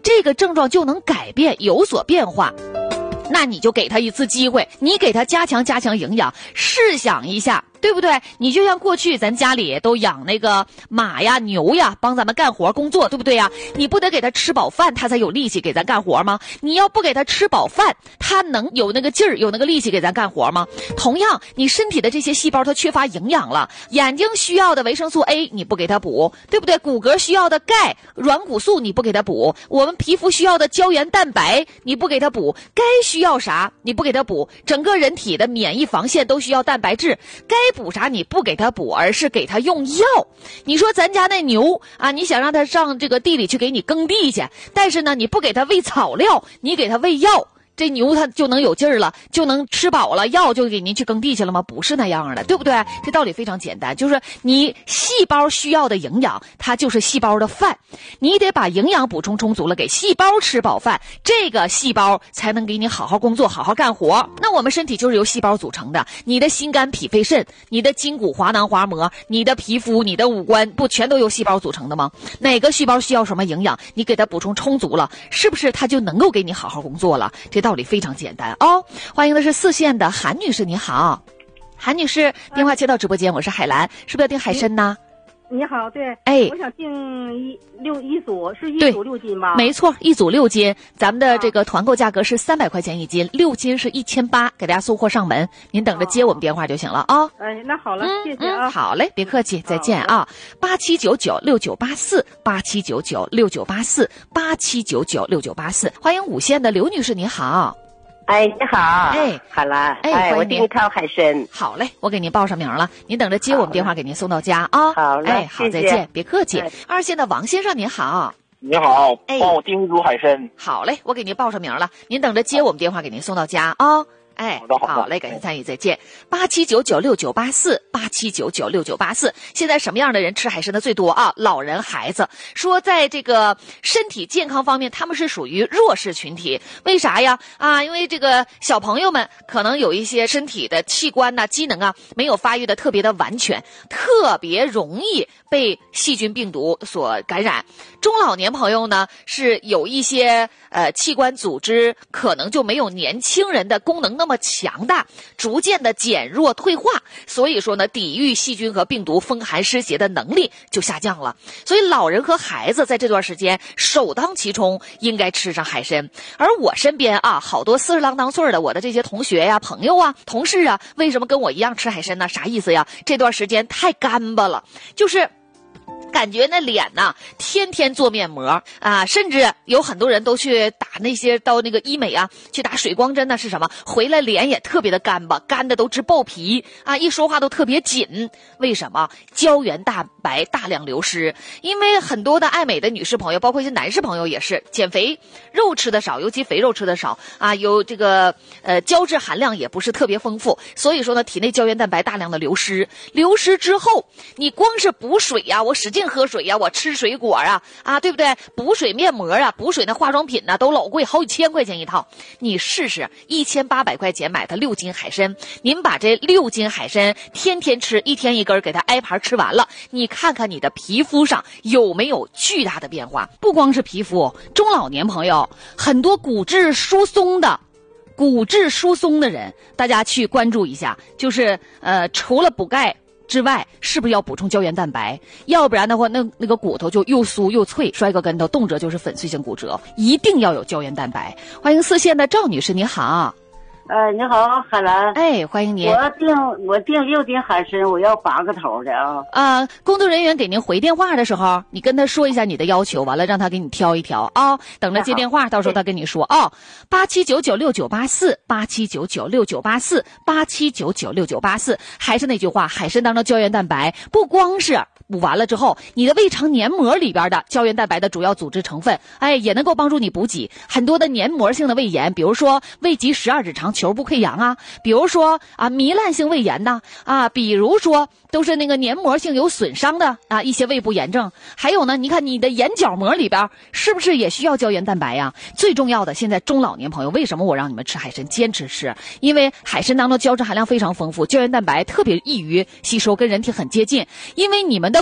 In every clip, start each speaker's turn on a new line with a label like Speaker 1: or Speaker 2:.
Speaker 1: 这个症状就能改变，有所变化。那你就给他一次机会，你给他加强营养，试想一下，对不对？你就像过去咱家里都养那个马呀牛呀，帮咱们干活工作，对不对呀？你不得给他吃饱饭，他才有力气给咱干活吗？你要不给他吃饱饭，他能有那个劲儿，有那个力气给咱干活吗？同样，你身体的这些细胞它缺乏营养了，眼睛需要的维生素 A 你不给他补，对不对？骨骼需要的钙、软骨素你不给他补，我们皮肤需要的胶原蛋白你不给他补，该需要啥你不给他补，整个人体的免疫防线都需要蛋白质，该补啥你不给他补，而是给他用药。你说咱家那牛啊，你想让他上这个地里去给你耕地去，但是呢你不给他喂草料，你给他喂药，这牛它就能有劲儿了，就能吃饱了，药就给您去耕地去了吗？不是那样的，对不对？这道理非常简单，就是你细胞需要的营养，它就是细胞的饭，你得把营养补充充足了，给细胞吃饱饭，这个细胞才能给你好好工作，好好干活。那我们身体就是由细胞组成的，你的心肝脾肺肾，你的筋骨滑囊滑膜，你的皮肤，你的五官，不全都由细胞组成的吗？哪个细胞需要什么营养，你给它补充充足了，是不是它就能够给你好好工作了？这道理非常简单哦。欢迎的是4线的韩女士，你好。韩女士，电话接到直播间，我是海兰，是不是要订海参呢？
Speaker 2: 你好，对，
Speaker 1: 哎，
Speaker 2: 我想订一组，是一组6斤吗？
Speaker 1: 没错，一组6斤，咱们的这个团购价格是300块钱1斤，6斤是1800，给大家送货上门，您等着接我们电话就行了啊。
Speaker 2: 哎，那好了，谢谢啊。
Speaker 1: 好嘞，别客气，再见啊。87996984，87996984，87996984。欢迎5线的刘女士，你好。
Speaker 3: 哎，你好，
Speaker 1: 哎，
Speaker 3: 海兰，
Speaker 1: 哎，
Speaker 3: 我订一套海参。
Speaker 1: 好嘞，我给您报上名了，您等着接我们电话，给您送到家啊。
Speaker 3: 好嘞，
Speaker 1: 哎，好，
Speaker 3: 谢谢，
Speaker 1: 再见，别客气。2线的王先生，您好。
Speaker 4: 你好，
Speaker 1: 哎，
Speaker 4: 帮我订一组海参。
Speaker 1: 好嘞，我给您报上名了，您等着接我们电话，给您送到家啊。哎，好嘞，感谢参与，再见。87996984，87996984。现在什么样的人吃海参的最多啊？老人、孩子。说在这个身体健康方面，他们是属于弱势群体。为啥呀？因为这个小朋友们可能有一些身体的器官呐、机能啊，没有发育的特别的完全，特别容易被细菌病毒所感染。中老年朋友呢，是有一些器官组织可能就没有年轻人的功能那么强大，逐渐的减弱退化，所以说呢，抵御细菌和病毒风寒湿邪的能力就下降了。所以老人和孩子在这段时间首当其冲应该吃上海参。而我身边啊，好多40郎当岁的我的这些同学呀、朋友啊、同事啊，为什么跟我一样吃海参呢？啥意思呀？这段时间太干巴了，就是感觉那脸呐，天天做面膜啊，甚至有很多人都去打到那个医美啊，去打水光针，那是什么？回来脸也特别的干巴，干的都直爆皮啊，一说话都特别紧。为什么？胶原蛋白大量流失。因为很多的爱美的女士朋友，包括一些男士朋友也是减肥，肉吃的少，尤其肥肉吃的少啊，有这个胶质含量也不是特别丰富，所以说呢，体内胶原蛋白大量的流失。流失之后，你光是补水呀，我使劲喝水呀，我吃水果啊，对不对？补水面膜啊，补水那化妆品呢，都老贵，好几千块钱一套。你试试，1800块钱买的6斤海参，您把这6斤海参天天吃，1天1根，给它挨盘吃完了，你看看你的皮肤上有没有巨大的变化？不光是皮肤，中老年朋友很多骨质疏松的人，大家去关注一下，就是除了补钙之外，是不是要补充胶原蛋白？要不然的话，那个骨头就又酥又脆，摔个跟头动辄就是粉碎性骨折。一定要有胶原蛋白。欢迎4线的赵女士，你好。
Speaker 3: 你好，海兰。
Speaker 1: 哎，欢迎您。
Speaker 3: 我订6斤海参，我要8个头的啊。
Speaker 1: 工作人员给您回电话的时候，你跟他说一下你的要求，完了让他给你挑一挑啊。等着接电话，到时候他跟你说啊。87996984，87996984，87996984。还是那句话，海参当中胶原蛋白不光是补完了之后，你的胃肠黏膜里边的胶原蛋白的主要组织成分，也能够帮助你补给很多的黏膜性的胃炎，比如说胃疾12指肠球部溃疡啊，比如说糜烂性胃炎呐，比如说都是那个黏膜性有损伤的一些胃部炎症。还有呢，你看你的眼角膜里边是不是也需要胶原蛋白呀？最重要的，现在中老年朋友，为什么我让你们吃海参，坚持吃？因为海参当中胶质含量非常丰富，胶原蛋白特别易于吸收，跟人体很接近。因为你们的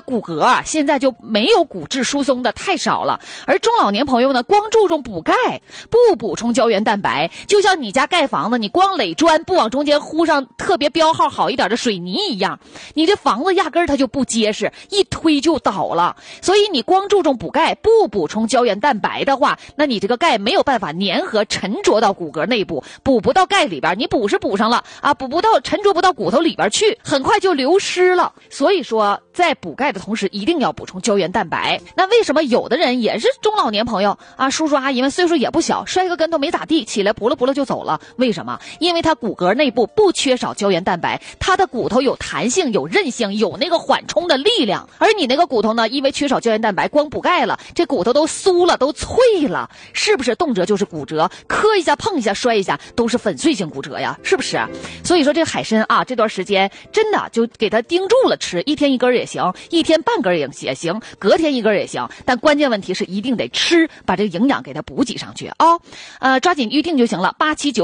Speaker 1: 骨骼啊，现在就没有骨质疏松的太少了。而中老年朋友呢，光注重补钙，不补充胶原蛋白，就像你家盖房子，你光垒砖，不往中间糊上特别标号好一点的水泥一样，你这房子压根儿它就不结实，一推就倒了。所以你光注重补钙，不补充胶原蛋白的话，那你这个钙没有办法粘合沉着到骨骼内部，补不到钙里边，你补是补上了啊，补不到沉着不到骨头里边去，很快就流失了。所以说在补钙的同时一定要补充胶原蛋白。那为什么有的人也是中老年朋友啊，叔叔阿姨们岁数也不小，摔个跟头没咋地，起来扑了扑了就走了？为什么？因为他骨骼内部不缺少胶原蛋白，他的骨头有弹性有韧性，有那个缓冲的力量。而你那个骨头呢，因为缺少胶原蛋白，光补钙了，这骨头都酥了都脆了，是不是动辄就是骨折，磕一下碰一下摔一下都是粉碎性骨折呀，是不是？所以说这个海参啊，这段时间真的就给它盯住了吃，一天一根也行，一天半根也行，隔天一根也行，但关键问题是一定得吃，把这个营养给它补给上去啊。抓紧预定就行了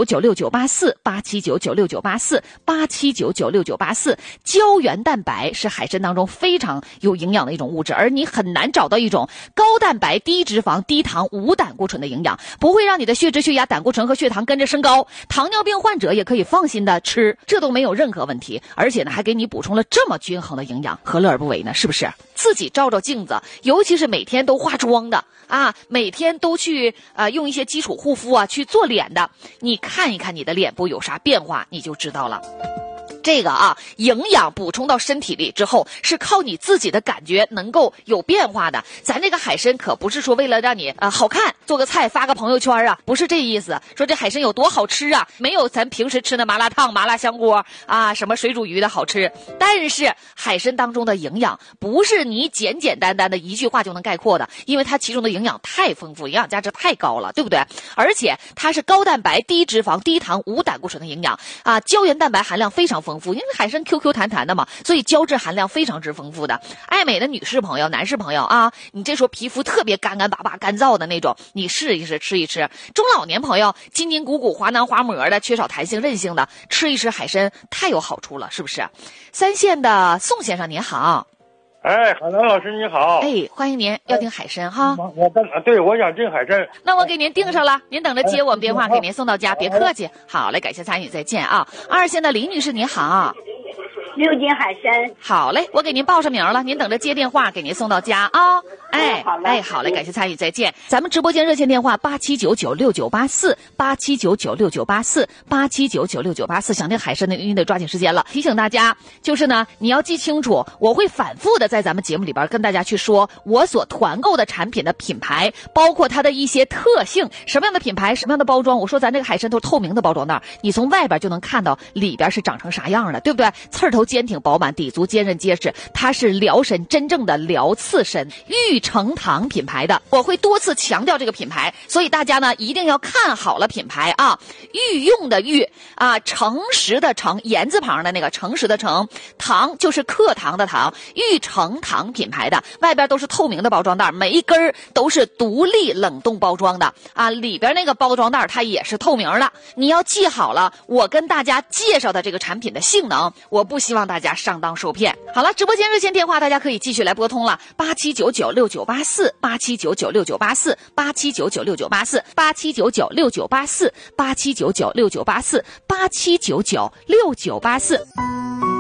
Speaker 1: ，87996984，87996984，87996984。胶原蛋白是海参当中非常有营养的一种物质，而你很难找到一种高蛋白低脂肪低糖无胆固醇的营养，不会让你的血脂血压胆固醇和血糖跟着升高，糖尿病患者也可以放心的吃，这都没有任何问题。而且呢还给你补充了这么均衡的营养，何乐而不为呢？是不是？自己照照镜子，尤其是每天都化妆的啊，每天都去用一些基础护肤啊去做脸的，你看一看你的脸部有啥变化，你就知道了。这个啊，营养补充到身体里之后，是靠你自己的感觉能够有变化的。咱这个海参可不是说为了让你好看做个菜发个朋友圈啊，不是这意思。说这海参有多好吃啊，没有咱平时吃的麻辣烫、麻辣香锅啊，什么水煮鱼的好吃。但是海参当中的营养不是你简简单单的一句话就能概括的，因为它其中的营养太丰富，营养价值太高了，对不对？而且它是高蛋白、低脂肪、低糖、无胆固醇的营养啊，胶原蛋白含量非常丰富，因为海参 QQ 弹弹的嘛，所以胶质含量非常之丰富的。爱美的女士朋友、男士朋友啊，你这时候皮肤特别干干巴巴、干燥的那种，你试一试吃一吃。中老年朋友筋筋骨骨、滑囊滑膜的，缺少弹性韧性的，吃一吃海参太有好处了，是不是？三线的宋先生您好。
Speaker 4: 哎，海南老师你好。
Speaker 1: 哎，欢迎您，要订海参哈。
Speaker 4: 我想订海参。
Speaker 1: 那我给您订上了，您等着接我们电话，给您送到家，别客气。好嘞，感谢参与，再见啊。二线的李女士您好。
Speaker 3: 6斤海参。
Speaker 1: 好嘞，我给您报上名了，您等着接电话，给您送到家啊。好嘞，感谢参与，再见。咱们直播间热线电话87996984，87996984，87996984。想订海参的您得抓紧时间了。提醒大家，就是呢，你要记清楚，我会反复的在咱们节目里边跟大家去说我所团购的产品的品牌，包括它的一些特性，什么样的品牌，什么样的包装。我说咱这个海参都是透明的包装袋，你从外边就能看到里边是长成啥样的，对不对？刺头坚挺饱满，底足坚韧结实，它是辽参真正的辽刺参，玉成堂品牌的。我会多次强调这个品牌，所以大家呢一定要看好了品牌啊。御用的御啊，诚实的诚，言字旁的那个诚实的诚，堂就是课堂的堂，玉成堂品牌的，外边都是透明的包装袋，每一根都是独立冷冻包装的啊，里边那个包装袋它也是透明的。你要记好了我跟大家介绍的这个产品的性能，我不希望大家上当受骗。好了，直播间热线电话大家可以继续来拨通了，87996984，87996984，87996984，87996984，87996984。